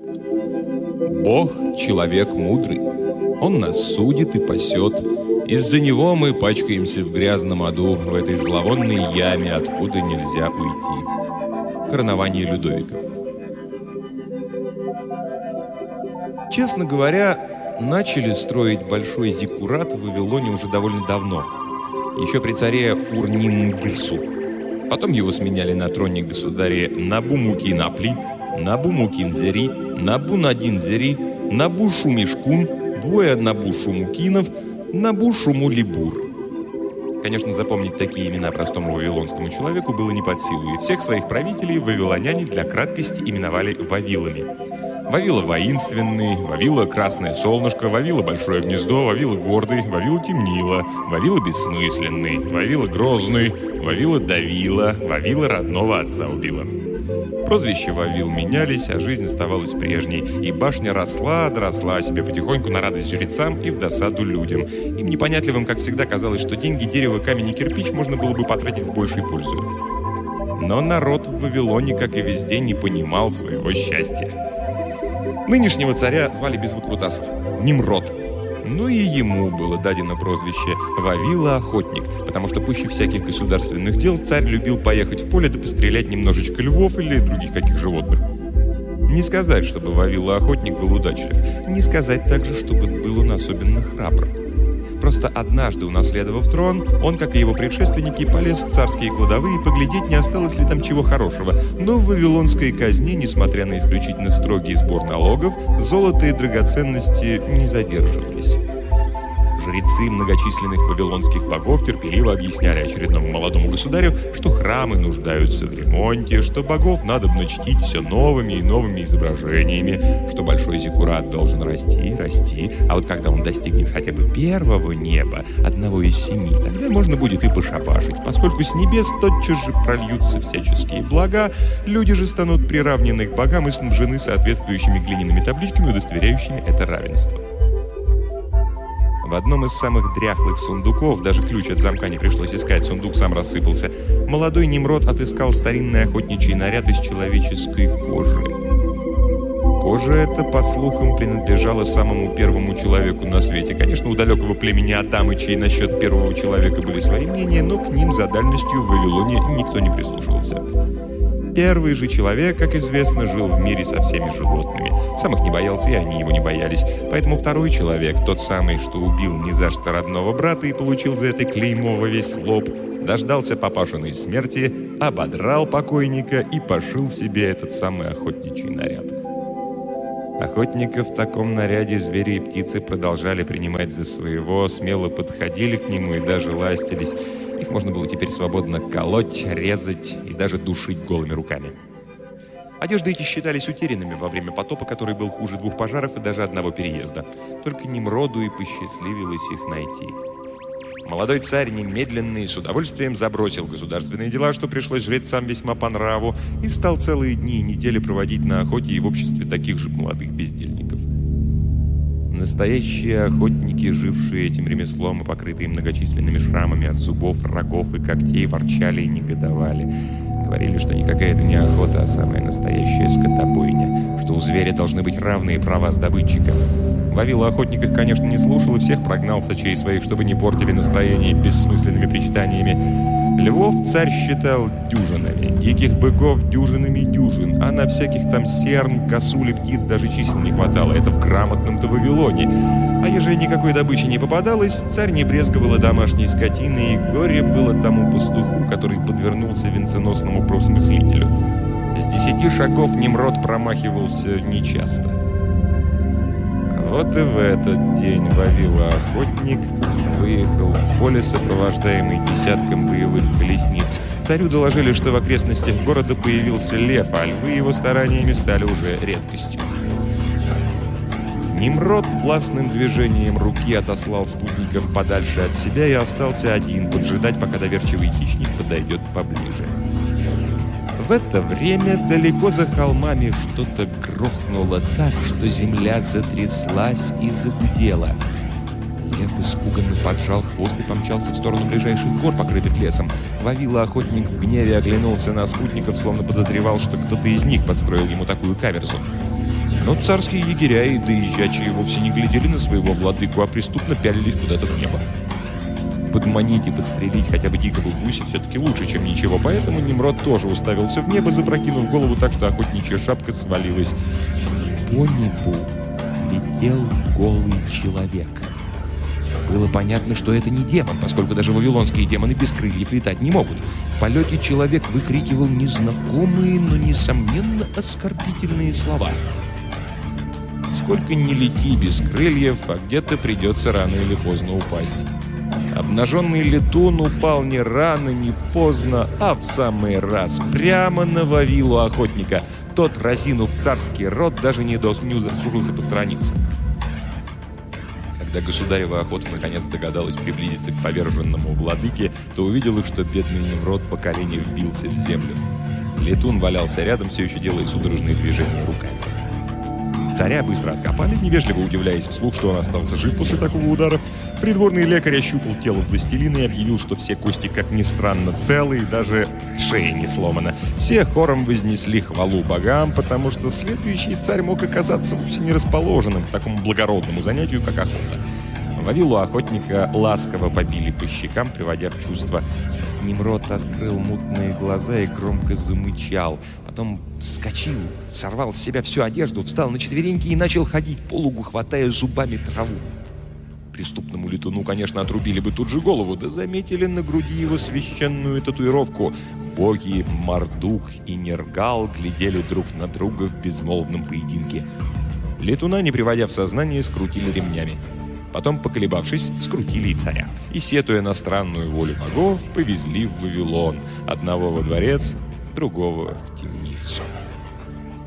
Бог — человек мудрый. Он нас судит и пасет. Из-за него мы пачкаемся в грязном аду, в этой зловонной яме, откуда нельзя уйти. Коронование Людовика. Честно говоря, начали строить большой зиккурат в Вавилоне уже довольно давно. Еще при царе Урнингирсу. Потом его сменяли на троне государи Набу-Мукин-Апли, Набу-Мукин-Зери, Набу-Надин-Зери, Набу-Шумишкун, двое Набу-Шумукинов, Набу-Шумулибур. Конечно, запомнить такие имена простому вавилонскому человеку было не под силу, и всех своих правителей вавилоняне для краткости именовали Вавилами. Вавила воинственный, Вавила красное солнышко, Вавила большое гнездо, Вавила гордый, Вавила темнила, Вавила бессмысленный, Вавила грозный, Вавила давила, Вавила родного отца убила. Прозвища Вавил менялись, а жизнь оставалась прежней, и башня росла себе потихоньку на радость жрецам и в досаду людям. Им непонятливым, как всегда, казалось, что деньги, дерево, камень и кирпич можно было бы потратить с большей пользой. Но народ в Вавилоне, как и везде, не понимал своего счастья. Нынешнего царя звали без выкрутасов Нимрод. Ну и ему было дадено прозвище Вавила-охотник, потому что пуще всяких государственных дел царь любил поехать в поле да пострелять немножечко львов или других каких животных. Не сказать, чтобы Вавила-охотник был удачлив, не сказать также, чтобы был он особенно храбр. Просто однажды, унаследовав трон, он, как и его предшественники, полез в царские кладовые поглядеть, не осталось ли там чего хорошего. Но в вавилонской казне, несмотря на исключительно строгий сбор налогов, золото и драгоценности не задерживались. Жрецы многочисленных вавилонских богов терпеливо объясняли очередному молодому государю, что храмы нуждаются в ремонте, что богов надо чтить все новыми и новыми изображениями, что большой зиккурат должен расти, а вот когда он достигнет хотя бы первого неба, одного из 7, тогда можно будет и пошабашить, поскольку с небес тотчас же прольются всяческие блага, люди же станут приравнены к богам и снабжены соответствующими глиняными табличками, удостоверяющими это равенство. В одном из самых дряхлых сундуков, даже ключ от замка не пришлось искать, сундук сам рассыпался, молодой Нимрод отыскал старинный охотничий наряд из человеческой кожи. Кожа эта, по слухам, принадлежала самому первому человеку на свете. Конечно, у далекого племени Адамычей насчет первого человека были свои мнения, но к ним за дальностью в Вавилоне никто не прислушивался. Первый же человек, как известно, жил в мире со всеми животными. Сам их не боялся, и они его не боялись. Поэтому второй человек, тот самый, что убил ни за что родного брата и получил за это клеймо во весь лоб, дождался папашиной смерти, ободрал покойника и пошил себе этот самый охотничий наряд. Охотника в таком наряде звери и птицы продолжали принимать за своего, смело подходили к нему и даже ластились. Их можно было теперь свободно колоть, резать и даже душить голыми руками. Одежды эти считались утерянными во время потопа, который был хуже 2 пожаров и даже 1 переезда. Только Нимроду и посчастливилось их найти. Молодой царь немедленно и с удовольствием забросил государственные дела, что пришлось жрецам весьма по нраву, и стал целые дни и недели проводить на охоте и в обществе таких же молодых бездельников. Настоящие охотники, жившие этим ремеслом и покрытые многочисленными шрамами от зубов, рогов и когтей, ворчали и негодовали. Говорили, что никакая это не охота, а самая настоящая скотобойня, что у зверя должны быть равные права с добытчиком. Вавила охотник их, конечно, не слушал и всех прогнал сочей своих, чтобы не портили настроение бессмысленными причитаниями. Львов царь считал дюжинами, диких быков дюжинами дюжин, а на всяких там серн, косуль и птиц даже чисел не хватало. Это в грамотном-то Вавилоне. А ежели никакой добычи не попадалось, царь не брезговал домашней скотиной, и горе было тому пастуху, который подвернулся венценосному профсмыслителю. С 10 шагов Нимрод промахивался нечасто. Вот и в этот день Вавила-охотник выехал в поле, сопровождаемый десятком боевых колесниц. Царю доложили, что в окрестностях города появился лев, а львы его стараниями стали уже редкостью. Нимрод властным движением руки отослал спутников подальше от себя и остался один поджидать, пока доверчивый хищник подойдет поближе. В это время далеко за холмами что-то грохнуло так, что земля затряслась и загудела. Лев испуганно поджал хвост и помчался в сторону ближайших гор, покрытых лесом. Вавила-охотник в гневе оглянулся на спутников, словно подозревал, что кто-то из них подстроил ему такую каверзу. Но царские егеря и доезжачие вовсе не глядели на своего владыку, а преступно пялились куда-то в небо. Подманить и подстрелить хотя бы дикого гуся все-таки лучше, чем ничего, поэтому Немрод тоже уставился в небо, запрокинув голову так, что охотничья шапка свалилась. По небу летел голый человек. Было понятно, что это не демон, поскольку даже вавилонские демоны без крыльев летать не могут. В полете человек выкрикивал незнакомые, но, несомненно, оскорбительные слова. Сколько ни лети без крыльев, а где-то придется рано или поздно упасть. Обнаженный летун упал не рано, не поздно, а в самый раз, прямо на Вавилу охотника. Тот, разинув царский рот, даже не удосужился посторониться. Когда государева охота наконец догадалась приблизиться к поверженному владыке, то увидела, что бедный Немрод по колени вбился в землю. Летун валялся рядом, все еще делая судорожные движения руками. Царя быстро откопали, невежливо удивляясь вслух, что он остался жив после такого удара. Придворный лекарь ощупал тело властелина и объявил, что все кости, как ни странно, целы, и даже шея не сломана. Все хором вознесли хвалу богам, потому что следующий царь мог оказаться вовсе не расположенным к такому благородному занятию, как охота. Вавилу охотника ласково побили по щекам, приводя в чувство. Немрод открыл мутные глаза и громко замычал. Потом вскочил, сорвал с себя всю одежду, встал на четвереньки и начал ходить по лугу, хватая зубами траву. Преступному летуну, конечно, отрубили бы тут же голову, да заметили на груди его священную татуировку. Боги Мардук и Нергал глядели друг на друга в безмолвном поединке. Летуна, не приводя в сознание, скрутили ремнями. Потом, поколебавшись, скрутили и царя. И, сетуя на странную волю богов, повезли в Вавилон. Одного во дворец, другого в темницу.